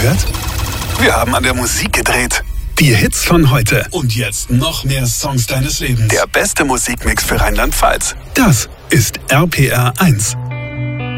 gehört? Wir haben an der Musik gedreht. Die Hits von heute. Und jetzt noch mehr Songs deines Lebens. Der beste Musikmix für Rheinland-Pfalz. Das ist RPR 1.